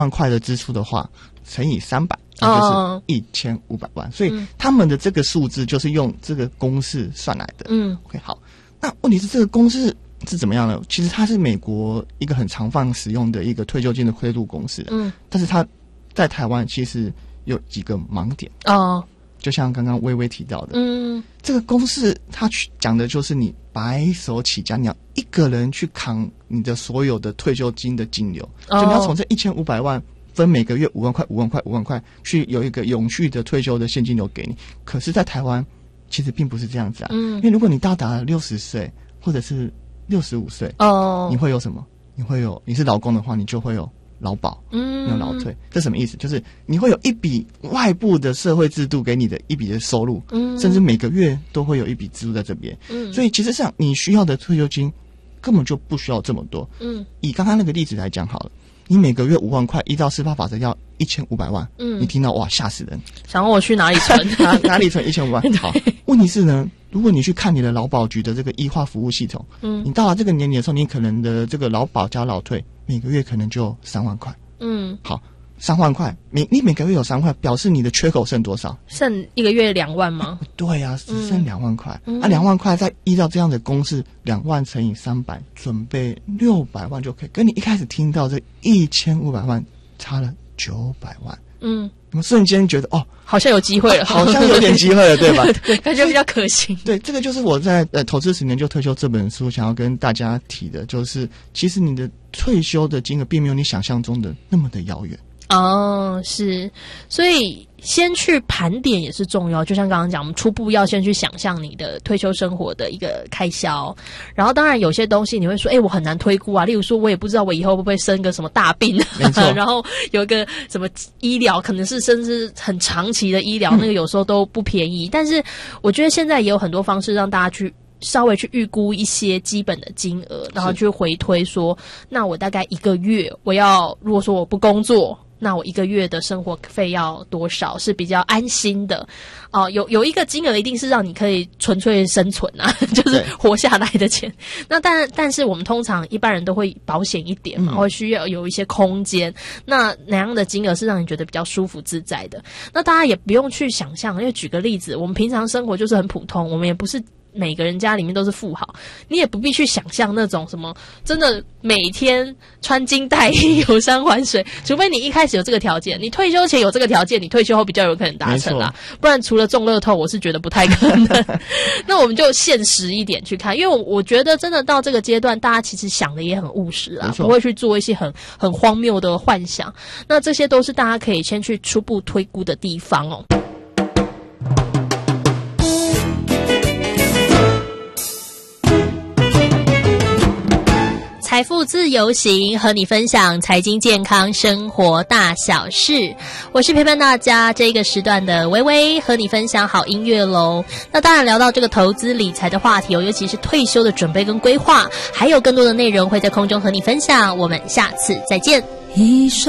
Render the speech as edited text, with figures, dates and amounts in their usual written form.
万块的支出的话，乘以300，那就是1500万。所以他们的这个数字就是用这个公式算来的。OK， 好。那问题是这个公式是怎么样呢？其实它是美国一个很常放使用的一个退休金的亏度公式。但是它在台湾其实有几个盲点。就像刚刚微微提到的，这个公式它讲的就是你白手起家，你要一个人去扛你的所有的退休金的金流，就你要从这1500万分每个月5万块、5万块、5万块，去有一个永续的退休的现金流给你。可是，在台湾其实并不是这样子啊，因为如果你到达了60岁或者是65岁，你会有什么？你是劳工的话，你就会有劳保，有劳退。这什么意思？就是你会有一笔外部的社会制度给你的一笔的收入，甚至每个月都会有一笔支出在这边。所以其实上你需要的退休金根本就不需要这么多。以刚刚那个例子来讲好了，你每个月5万块，依照司法法则要1500万。你听到哇吓死人， 想问我去哪里存？ 哪里存1500万？好，问题是呢，如果你去看你的劳保局的这个医化服务系统，你到了这个年龄的时候，你可能的这个劳保加劳退每个月可能就3万块。好，3万块，你每个月有3万块，表示你的缺口剩多少？ 剩一个月2万吗？ 对啊，只剩2万块。2万块再依照这样的公式，2万乘以300，准备600万就可以。跟你一开始听到这1500万差了900万。你们瞬间觉得好像有机会了， 好像有点机会了，对吧？ 对，感觉比较可行。 对，这个就是我在投资10年就退休这本书想要跟大家提的，就是其实你的退休的金额并没有你想象中的那么的遥远。 是，所以先去盘点也是重要。就像刚刚讲，我们初步要先去想象你的退休生活的一个开销，然后当然有些东西你会说，我很难推估啊。例如说，我也不知道我以后会不会生个什么大病，然后有一个什么医疗，可能是甚至很长期的医疗，那个有时候都不便宜。但是我觉得现在也有很多方式让大家去稍微去预估一些基本的金额，然后去回推说，那我大概一个月如果说我不工作，那我一个月的生活费要多少是比较安心的。有一个金额一定是让你可以纯粹生存啊，就是活下来的钱。那但是我们通常一般人都会保险一点嘛，会需要有一些空间。那哪样的金额是让你觉得比较舒服自在的？那大家也不用去想象，因为举个例子，我们平常生活就是很普通，我们也不是每个人家里面都是富豪，你也不必去想象那种什么真的每天穿金戴银游山玩水，除非你一开始有这个条件，你退休前有这个条件，你退休后比较有可能达成啦，不然除了中乐透，我是觉得不太可能。那我们就现实一点去看，因为我觉得真的到这个阶段，大家其实想的也很务实啦，不会去做一些很荒谬的幻想。那这些都是大家可以先去初步推估的地方哦。财富自由行，和你分享财经健康生活大小事。我是陪伴大家这个时段的微微，和你分享好音乐咯。那当然聊到这个投资理财的话题尤其是退休的准备跟规划，还有更多的内容会在空中和你分享。我们下次再见。